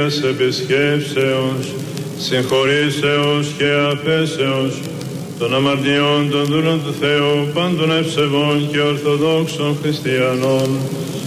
επισκέψεως, συγχωρήσεως και αφέσεως των αμαρτιών των δούλων του Θεού, πάντων ευσεβών και ορθοδόξων χριστιανών,